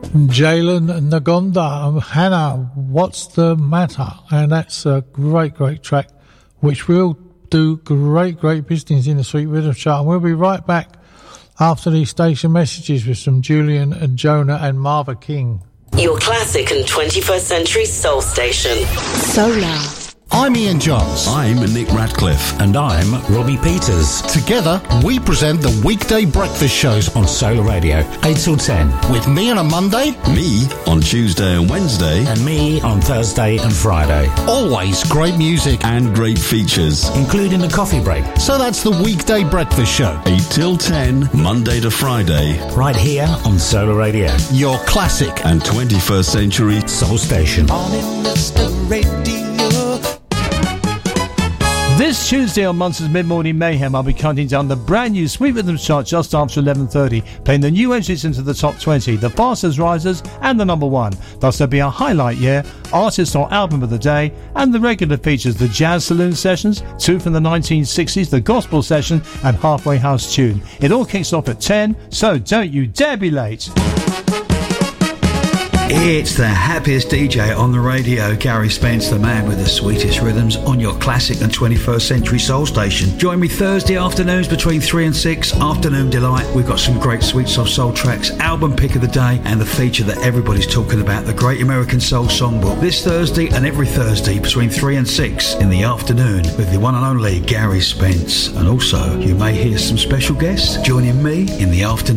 Jalen Nagonda, Hannah, What's the Matter? And that's a great, great track, which will do great, great business in the Sweet Rhythm chart. And we'll be right back after these station messages with some Julian and Jonah and Marva King. Your classic and 21st century soul station. Solar. I'm Ian Johns. I'm Nick Radcliffe. And I'm Robbie Peters. Together, we present the weekday breakfast shows on Solar Radio, 8 till 10. With me on a Monday, me on Tuesday and Wednesday, and me on Thursday and Friday. Always great music and great features, including the coffee break. So that's the weekday breakfast show, 8 till 10, Monday to Friday. Right here on Solar Radio. Your classic and 21st century soul station. On it, Mr. Radio. This Tuesday on Monsters Mid-Morning Mayhem, I'll be counting down the brand new Sweet Rhythm chart just after 11:30, playing the new entries into the top 20, the fastest risers, and the number one. Thus, there'll be a highlight year, artist or album of the day, and the regular features, the Jazz Saloon sessions, two from the 1960s, the Gospel session, and Halfway House tune. It all kicks off at 10, so don't you dare be late. It's the happiest DJ on the radio, Gary Spence, the man with the sweetest rhythms, on your classic and 21st century soul station. Join me Thursday afternoons between 3 and 6, Afternoon Delight. We've got some great sweet soft soul tracks, album pick of the day, and the feature that everybody's talking about, the Great American Soul Songbook. This Thursday and every Thursday between 3 and 6 in the afternoon with the one and only Gary Spence. And also, you may hear some special guests joining me in the afternoon.